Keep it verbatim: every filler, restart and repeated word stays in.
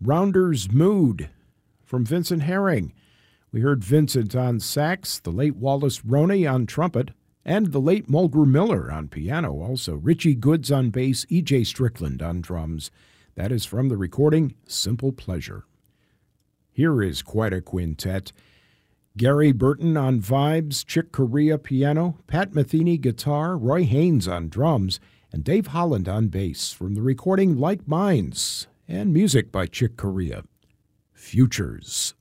Rounder's Mood from Vincent Herring. We heard Vincent on sax, the late Wallace Roney on trumpet, and the late Mulgrew Miller on piano. Also, Richie Goods on bass, E J Strickland on drums. That is from the recording Simple Pleasure. Here is quite a quintet. Gary Burton on vibes, Chick Corea piano, Pat Metheny guitar, Roy Haynes on drums, and Dave Holland on bass from the recording Like Minds, and music by Chick Corea. Futures.